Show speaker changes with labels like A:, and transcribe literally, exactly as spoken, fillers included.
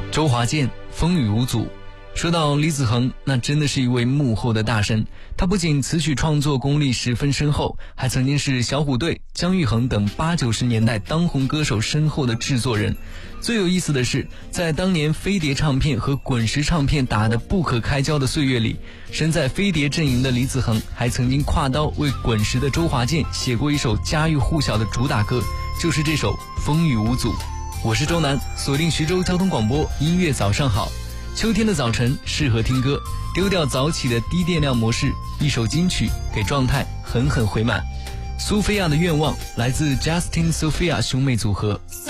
A: 周华健风雨无阻。说到李子恒，那真的是一位幕后的大神。他不仅词曲创作功力十分深厚，还曾经是小虎队、姜育恒等八九十年代当红歌手身后的制作人。最有意思的是，在当年飞碟唱片和滚石唱片打得不可开交的岁月里，身在飞碟阵营的李子恒还曾经跨刀为滚石的周华健写过一首家喻户晓的主打歌，就是这首《风雨无阻》。我是周南，锁定徐州交通广播音乐早上好。秋天的早晨适合听歌，丢掉早起的低电量模式，一首金曲给状态狠狠回满。苏菲亚的愿望来自 Justin Sophia 兄妹组合。